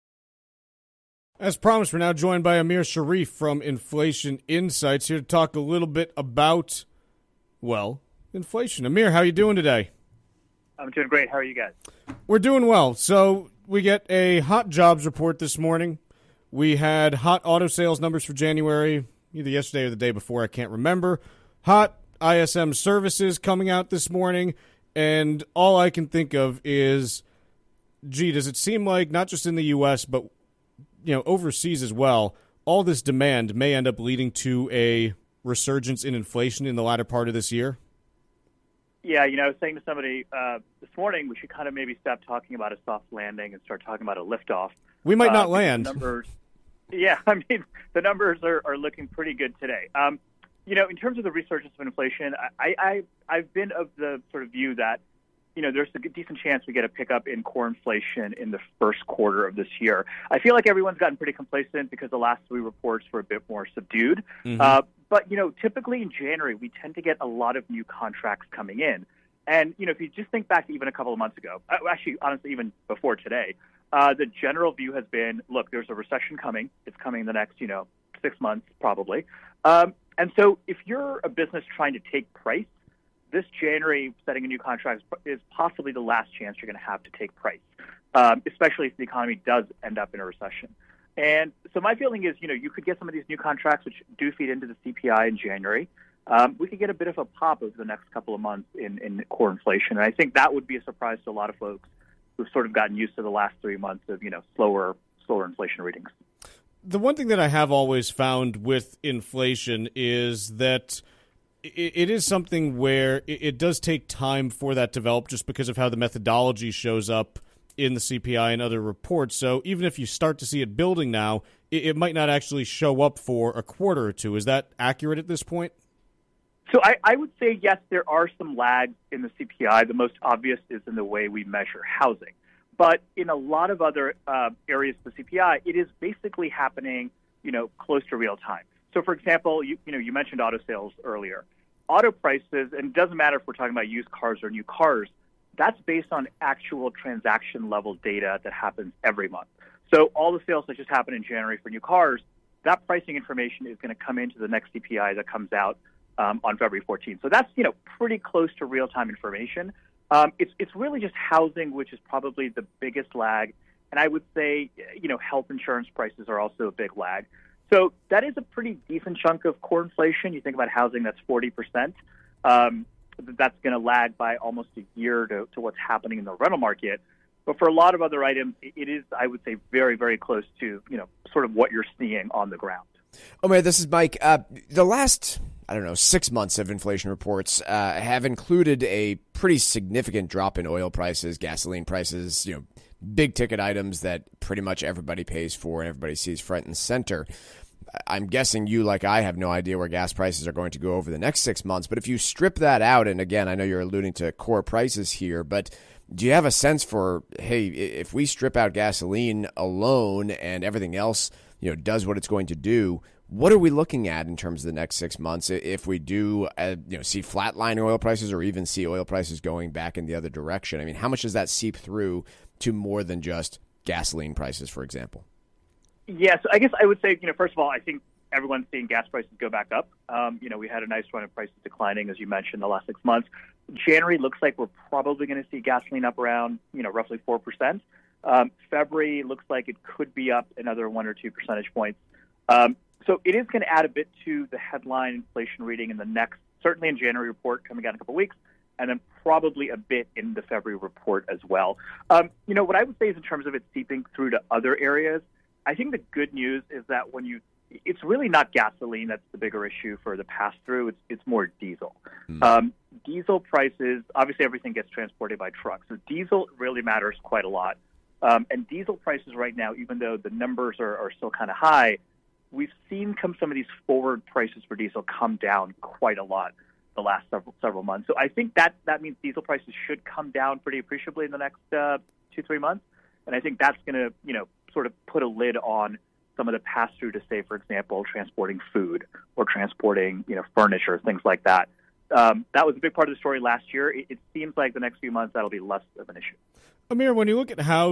As promised, we're now joined by Amir Sharif from Inflation Insights here to talk a little bit about, inflation. Amir, how are you doing today? I'm doing great. How are you guys? We're doing well. So we get a hot jobs report this morning. We had hot auto sales numbers for January, either yesterday or the day before, I can't remember. Hot ISM services coming out this morning, and all I can think of is, does it seem like, not just in the U.S., but overseas as well, all this demand may end up leading to a resurgence in inflation in the latter part of this year? Yeah, I was saying to somebody this morning we should kind of maybe stop talking about a soft landing and start talking about a liftoff. We might not land. The numbers are looking pretty good today. In terms of the resurgence of inflation, I've been of the sort of view that, there's a decent chance we get a pickup in core inflation in the first quarter of this year. I feel like everyone's gotten pretty complacent because the last three reports were a bit more subdued. Mm-hmm. But typically in January, we tend to get a lot of new contracts coming in. And, if you just think back to even a couple of months ago, actually, honestly, even before today, the general view has been, look, there's a recession coming. It's coming in the next, 6 months probably. And so if you're a business trying to take price, this January setting a new contract is possibly the last chance you're going to have to take price, especially if the economy does end up in a recession. And so my feeling is, you could get some of these new contracts which do feed into the CPI in January. We could get a bit of a pop over the next couple of months in core inflation. And I think that would be a surprise to a lot of folks who've sort of gotten used to the last 3 months of, slower inflation readings. The one thing that I have always found with inflation is that it is something where it does take time for that to develop just because of how the methodology shows up in the CPI and other reports. So even if you start to see it building now, it might not actually show up for a quarter or two. Is that accurate at this point? So I would say, yes, there are some lags in the CPI. The most obvious is in the way we measure housing. But in a lot of other areas of the CPI, it is basically happening, close to real time. So, for example, you mentioned auto sales earlier. Auto prices, and it doesn't matter if we're talking about used cars or new cars, that's based on actual transaction level data that happens every month. So all the sales that just happened in January for new cars, that pricing information is going to come into the next CPI that comes out on February 14th. So that's, pretty close to real-time information. It's really just housing, which is probably the biggest lag. And I would say, health insurance prices are also a big lag. So that is a pretty decent chunk of core inflation. You think about housing, that's 40%. That's going to lag by almost a year to what's happening in the rental market. But for a lot of other items, it is, I would say, very, very close to, sort of what you're seeing on the ground. Omer, this is Mike. The last, 6 months of inflation reports have included a pretty significant drop in oil prices, gasoline prices, big ticket items that pretty much everybody pays for and everybody sees front and center. I'm guessing you, like I, have no idea where gas prices are going to go over the next 6 months. But if you strip that out, and again, I know you're alluding to core prices here, but do you have a sense for, hey, if we strip out gasoline alone and everything else, does what it's going to do, what are we looking at in terms of the next 6 months if we do, see flatlining oil prices or even see oil prices going back in the other direction? I mean, how much does that seep through to more than just gasoline prices, for example? Yeah, so I guess I would say, first of all, I think everyone's seeing gas prices go back up. We had a nice run of prices declining, as you mentioned, the last 6 months. January looks like we're probably going to see gasoline up around, roughly 4%. February looks like it could be up another 1 or 2 percentage points. So it is going to add a bit to the headline inflation reading in the next, certainly in January report coming out in a couple of weeks, and then probably a bit in the February report as well. What I would say is in terms of it seeping through to other areas, I think the good news is that it's really not gasoline that's the bigger issue for the pass-through. It's more diesel. Diesel prices, obviously everything gets transported by truck, so diesel really matters quite a lot. And diesel prices right now, even though the numbers are still kind of high, we've seen some of these forward prices for diesel come down quite a lot the last several months. So I think that means diesel prices should come down pretty appreciably in the next 2-3 months. And I think that's going to, sort of put a lid on some of the pass-through to, say, for example, transporting food or transporting, furniture, things like that. That was a big part of the story last year. It seems like the next few months that'll be less of an issue. Amir, when you look at how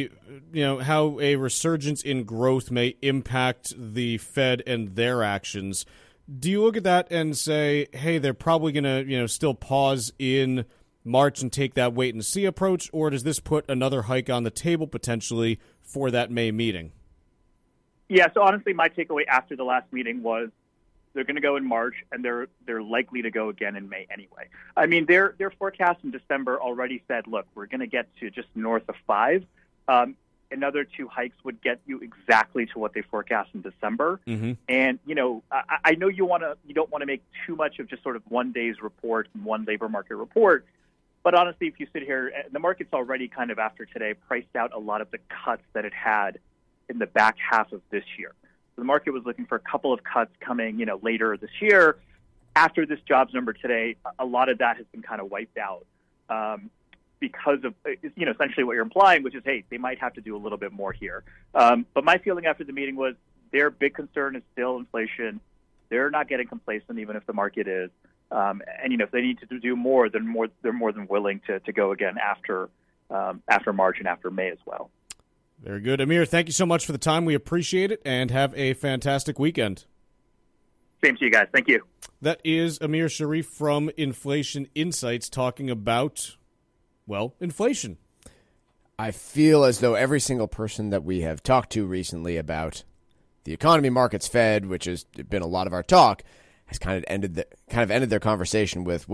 how a resurgence in growth may impact the Fed and their actions, do you look at that and say, hey, they're probably going to, still pause in March and take that wait and see approach, or does this put another hike on the table potentially for that May meeting? Yeah, so honestly, my takeaway after the last meeting was they're going to go in March, and they're likely to go again in May anyway. I mean, their forecast in December already said, look, we're going to get to just north of 5. Another 2 hikes would get you exactly to what they forecast in December. Mm-hmm. And, I know you don't want to make too much of just sort of one day's report and one labor market report. But honestly, if you sit here, the market's already kind of after today priced out a lot of the cuts that it had in the back half of this year. So the market was looking for a couple of cuts coming, later this year. After this jobs number today, a lot of that has been kind of wiped out because of, essentially what you're implying, which is, hey, they might have to do a little bit more here. But my feeling after the meeting was their big concern is still inflation. They're not getting complacent, even if the market is. And if they need to do more, they're more than willing to go again after March and after May as well. Very good. Amir, thank you so much for the time. We appreciate it, and have a fantastic weekend. Same to you guys. Thank you. That is Amir Sharif from Inflation Insights talking about, inflation. I feel as though every single person that we have talked to recently about the economy, markets, Fed, which has been a lot of our talk, has kind of ended their conversation with,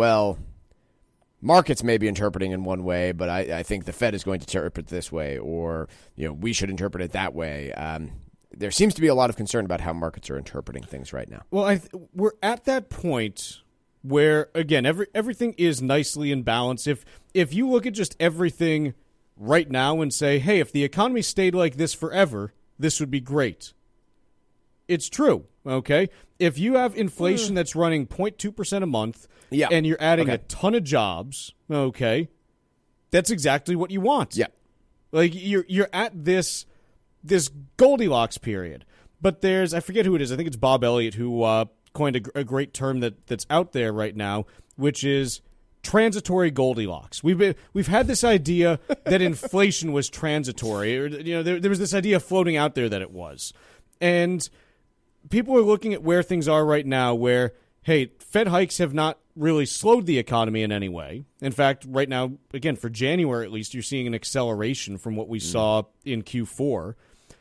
markets may be interpreting in one way, but I think the Fed is going to interpret this way, or we should interpret it that way. There seems to be a lot of concern about how markets are interpreting things right now. Well, we're at that point where, again, everything is nicely in balance. If you look at just everything right now and say, hey, if the economy stayed like this forever, this would be great. It's true, okay? If you have inflation that's running 0.2% a month, and you're adding a ton of jobs, okay, that's exactly what you want. Yeah. Like, you're at this Goldilocks period. But there's, I forget who it is, I think it's Bob Elliott who coined a great term that's out there right now, which is transitory Goldilocks. We've had this idea that inflation was transitory, or there was this idea floating out there that it was. And people are looking at where things are right now where, hey, Fed hikes have not really slowed the economy in any way. In fact, right now, again, for January at least, you're seeing an acceleration from what we saw in Q4.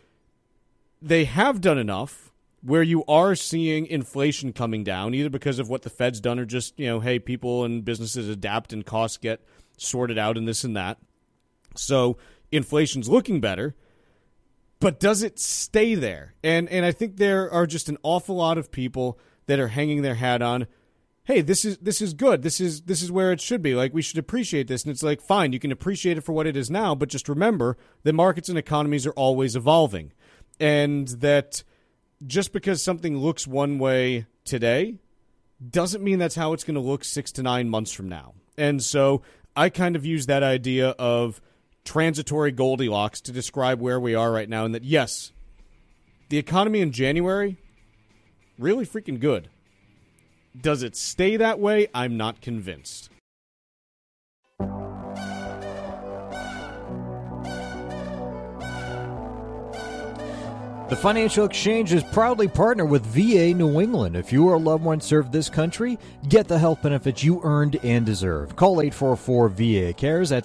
They have done enough where you are seeing inflation coming down, either because of what the Fed's done or just, hey, people and businesses adapt and costs get sorted out and this and that. So inflation's looking better. But does it stay there? And I think there are just an awful lot of people that are hanging their hat on, hey, this is good. This is where it should be. Like, we should appreciate this. And it's like, fine, you can appreciate it for what it is now, but just remember that markets and economies are always evolving. And that just because something looks one way today doesn't mean that's how it's going to look 6 to 9 months from now. And so I kind of use that idea of transitory Goldilocks to describe where we are right now, and that, yes, the economy in January, really freaking good. Does it stay that way? I'm not convinced. The Financial Exchange is proudly partnered with VA New England. If you or a loved one serve this country, get the health benefits you earned and deserve. Call 844-VA-CARES. That's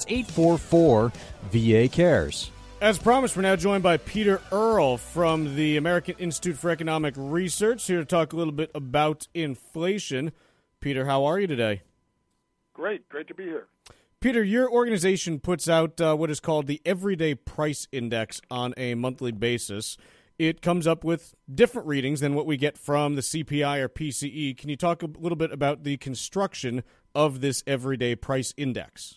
844-VA-CARES. As promised, we're now joined by Peter Earle from the American Institute for Economic Research, here to talk a little bit about inflation. Peter, how are you today? Great to be here. Peter, your organization puts out what is called the Everyday Price Index on a monthly basis. It comes up with different readings than what we get from the CPI or PCE. Can you talk a little bit about the construction of this Everyday Price Index?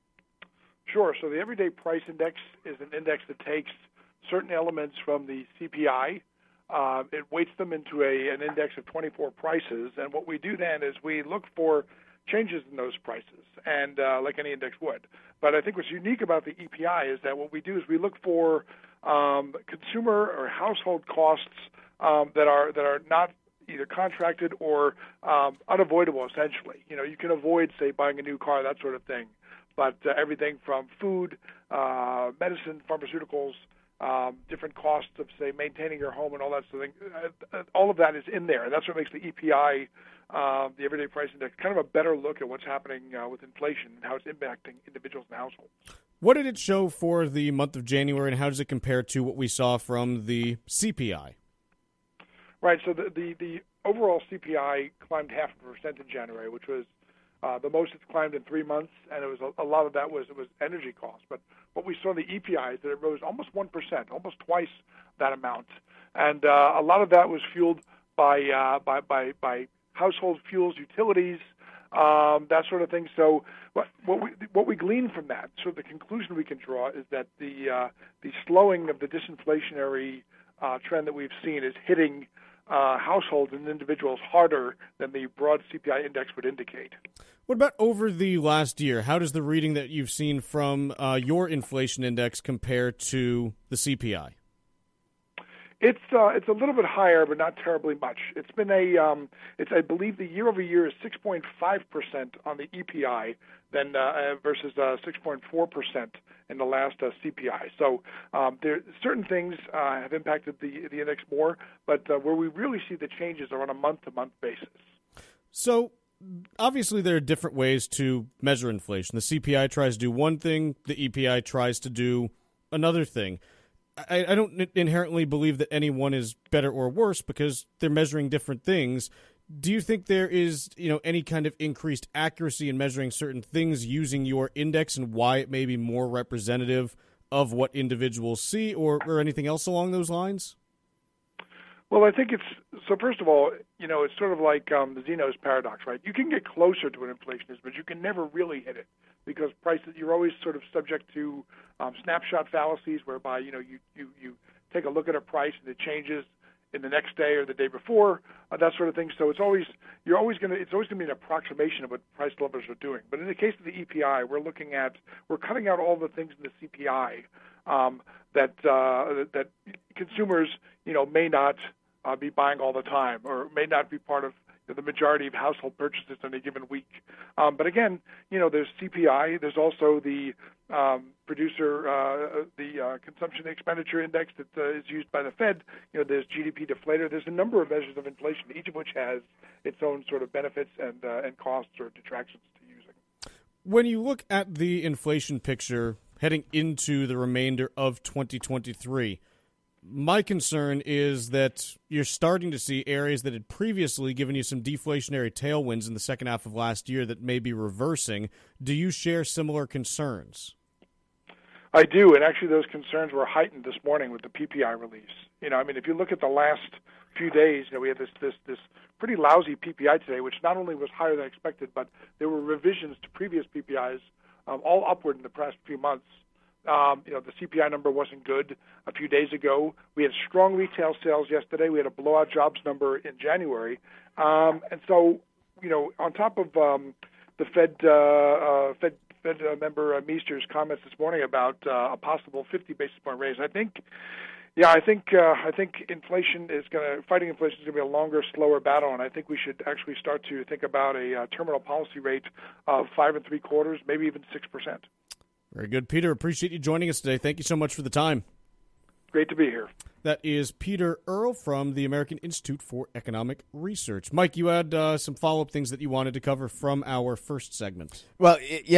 Sure. So the Everyday Price Index is an index that takes certain elements from the CPI. It weights them into an index of 24 prices. And what we do then is we look for changes in those prices, and like any index would. But I think what's unique about the EPI is that what we do is we look for consumer or household costs that are not either contracted or unavoidable, essentially. You know, you can avoid, say, buying a new car, that sort of thing. But everything from food, medicine, pharmaceuticals, different costs of, say, maintaining your home and all that sort of thing, all of that is in there. And that's what makes the EPI, the Everyday Price Index, kind of a better look at what's happening with inflation and how it's impacting individuals and households. What did it show for the month of January, and how does it compare to what we saw from the CPI? Right. So the overall CPI climbed 0.5% in January, which was the most it's climbed in 3 months, and it was a lot of that was energy costs. But what we saw in the EPI is that it rose almost 1%, almost twice that amount, and a lot of that was fueled by household fuels, utilities, that sort of thing. So what we glean from that, so the conclusion we can draw is that the slowing of the disinflationary trend that we've seen is hitting households and individuals harder than the broad CPI index would indicate. What about over the last year? How does the reading that you've seen from your inflation index compare to the CPI? It's a little bit higher, but not terribly much. It's been I believe the year over year is 6.5% on the EPI, then versus 6.4% in the last CPI. So there certain things have impacted the index more, but where we really see the changes are on a month-to-month basis. So obviously there are different ways to measure inflation. The CPI tries to do one thing, the EPI tries to do another thing. I don't inherently believe that any one is better or worse because they're measuring different things. Do you think there is, any kind of increased accuracy in measuring certain things using your index, and why it may be more representative of what individuals see, or anything else along those lines? Well, I think first of all, it's sort of like the Zeno's paradox, right? You can get closer to what inflation is, but you can never really hit it because prices, you're always sort of subject to snapshot fallacies whereby, you take a look at a price and it changes in the next day or the day before, that sort of thing. So it's always going to be an approximation of what price levels are doing. But in the case of the EPI, we're cutting out all the things in the CPI that consumers, may not be buying all the time, or may not be part of the majority of household purchases in a given week. But again, there's CPI. There's also the consumption expenditure index that is used by the Fed. There's GDP deflator. There's a number of measures of inflation, each of which has its own sort of benefits and costs or detractions to using. When you look at the inflation picture heading into the remainder of 2023, my concern is that you're starting to see areas that had previously given you some deflationary tailwinds in the second half of last year that may be reversing. Do you share similar concerns? I do, and actually those concerns were heightened this morning with the PPI release. If you look at the last few days, we had this pretty lousy PPI today, which not only was higher than expected, but there were revisions to previous PPIs, all upward in the past few months. The CPI number wasn't good a few days ago. We had strong retail sales yesterday. We had a blowout jobs number in January. And so, on top of the Fed member Meester's comments this morning about a possible 50 basis point raise, I think inflation fighting inflation is going to be a longer, slower battle, and I think we should actually start to think about a terminal policy rate of 5 3/4, maybe even 6%. Very good, Peter. Appreciate you joining us today. Thank you so much for the time. Great to be here. That is Peter Earle from the American Institute for Economic Research. Mike, you had some follow-up things that you wanted to cover from our first segment. Well, yeah.